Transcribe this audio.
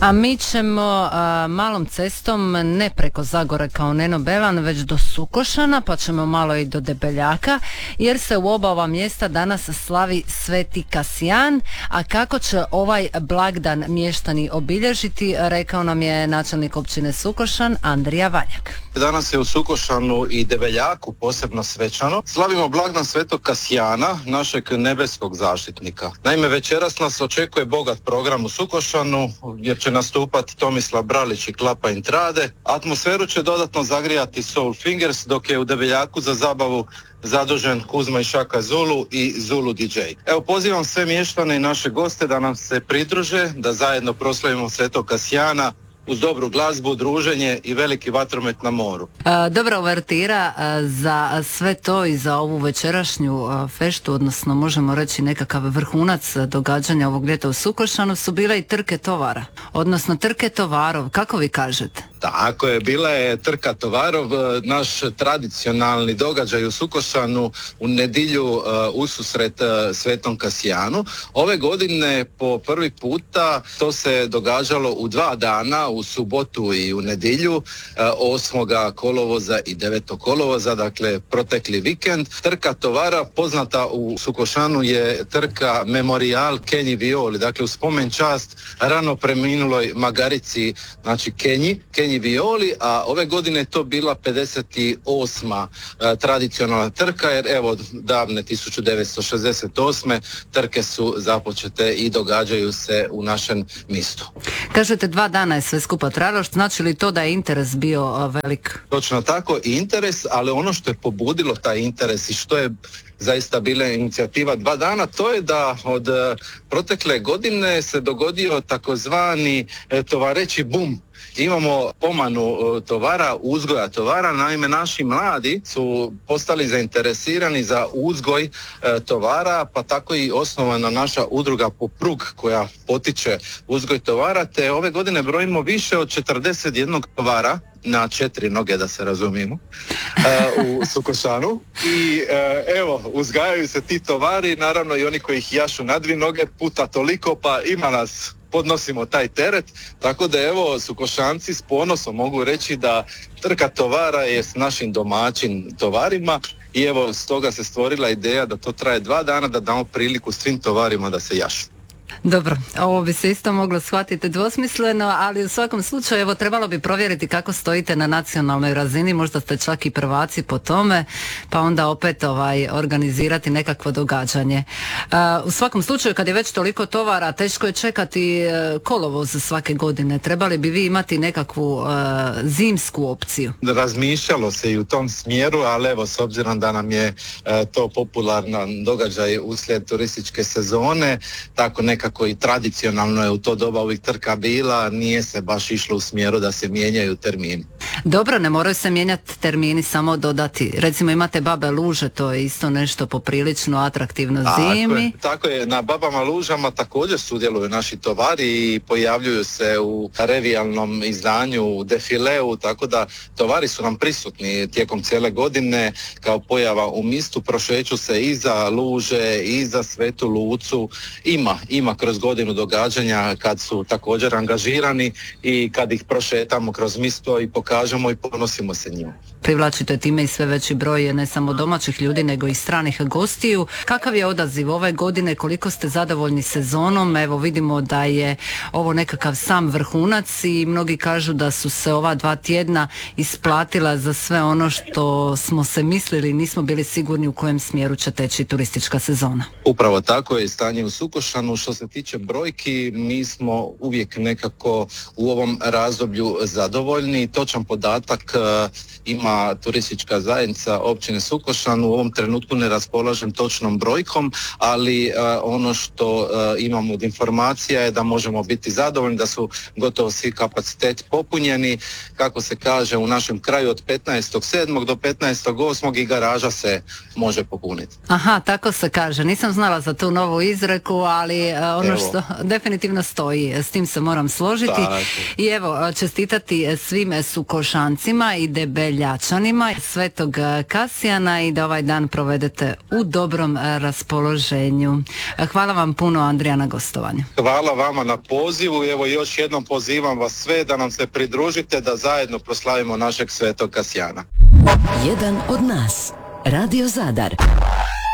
A mi ćemo malom cestom ne preko Zagore kao Neno Belan, već do Sukošana, pa ćemo malo i do Debeljaka, jer se u oba ova mjesta danas slavi Sveti Kasijan. A kako će ovaj blagdan mještani obilježiti, rekao nam je načelnik općine Sukošan Andrija Valjak. Danas je u Sukošanu i Debeljaku posebno svečano. Slavimo blagdan Svetog Kasijana, našeg nebeskog zaštitnika. Naime, večeras nas očekuje bogat program u Sukošanu, jer će nastupati Tomislav Bralić i Klapa Intrade. Atmosferu će dodatno zagrijati Soul Fingers, dok je u Debeljaku za zabavu zadužen Kuzma i Šaka Zulu i Zulu DJ. Evo, pozivam sve mještane i naše goste da nam se pridruže, da zajedno proslavimo Svetog Kasijana uz dobru glazbu, druženje i veliki vatromet na moru. Dobra uvertira za sve to i za ovu večerašnju feštu, odnosno možemo reći nekakav vrhunac događanja ovog ljeta u Sukošanu, su bile i trke tovara, odnosno trke tovarov, kako vi kažete? Tako je, bila je trka tovarov, naš tradicionalni događaj u Sukošanu u nedjelju ususret Svetom Kasijanu. Ove godine po prvi puta to se događalo u 2 dana, u subotu i u nedjelju, 8. kolovoza i 9. kolovoza, dakle protekli vikend. Trka tovara poznata u Sukošanu je trka Memorial Kenji Violi, dakle u spomen čast rano preminuloj magarici, znači Kenji Violi, a ove godine je to bila 58. Tradicionalna trka, jer evo davne 1968. trke su započete i događaju se u našem mjestu. Kažete 2 dana je sve skupa trajalo, znači li to da je interes bio velik? Točno tako, i interes, ali ono što je pobudilo taj interes i što je zaista bila inicijativa 2 dana, to je da od protekle godine se dogodio takozvani tovareći bum. Imamo pomanu tovara, uzgoja tovara, naime naši mladi su postali zainteresirani za uzgoj tovara, pa tako i osnovana naša udruga Poprug koja potiče uzgoj tovara, te ove godine brojimo više od 41 tovara na 4 noge, da se razumijemo, u Sukošanu. I evo, uzgajaju se ti tovari, naravno i oni koji ih jašu na 2 noge puta toliko, pa ima nas, podnosimo taj teret, tako da evo Sukošanci s ponosom mogu reći da trka tovara je s našim domaćim tovarima i evo stoga se stvorila ideja da to traje 2 dana, da damo priliku svim tovarima da se jašu. Dobro, ovo bi se isto moglo shvatiti dvosmisleno, ali u svakom slučaju evo trebalo bi provjeriti kako stojite na nacionalnoj razini, možda ste čak i prvaci po tome, pa onda opet organizirati nekakvo događanje. U svakom slučaju kad je već toliko tovara, teško je čekati kolovoz svake godine. Trebali bi vi imati nekakvu zimsku opciju? Razmišljalo se i u tom smjeru, ali evo s obzirom da nam je to popularan događaj uslijed turističke sezone, tako nekako i tradicionalno je u to doba ovih trka bila, nije se baš išlo u smjeru da se mijenjaju termini. Dobro, ne moraju se mijenjati termini, samo dodati. Recimo imate Babe luže, to je isto nešto poprilično atraktivno zimi. Tako je, na Babama lužama također sudjeluju naši tovari i pojavljuju se u revijalnom izdanju, u defileu, tako da tovari su nam prisutni tijekom cijele godine kao pojava u mistu, prošeću se i za luže i za Svetu Lucu, ima kroz godinu događanja kad su također angažirani i kad ih prošetamo kroz misto i pokažemo i ponosimo se njima. Privlačite time i sve veći broj ne samo domaćih ljudi nego i stranih gostiju. Kakav je odaziv ove godine, koliko ste zadovoljni sezonom? Evo vidimo da je ovo nekakav sam vrhunac i mnogi kažu da su se ova 2 tjedna isplatila za sve ono što smo se mislili, nismo bili sigurni u kojem smjeru će teći turistička sezona. Upravo tako je stanje u Sukošanu. Što se tiče brojki, mi smo uvijek nekako u ovom razdoblju zadovoljni. Točan podatak ima turistička zajednica općine Sukošan, u ovom trenutku ne raspolažem točnom brojkom, ali ono što imamo od informacija je da možemo biti zadovoljni, da su gotovo svi kapaciteti popunjeni, kako se kaže u našem kraju od 15.7. do 15.8. i garaža se može popuniti. Aha, tako se kaže, nisam znala za tu novu izreku, ali ono što definitivno stoji, s tim se moram složiti. I evo, čestitati svim Sukošancima Debljašancima i Debeljačanima Svetog Kasijana i da ovaj dan provedete u dobrom raspoloženju. Hvala vam puno, Andrija, na gostovanju. Hvala vama na pozivu i evo još jednom pozivam vas sve da nam se pridružite da zajedno proslavimo našeg Svetog Kasijana. Jedan od nas. Radio Zadar.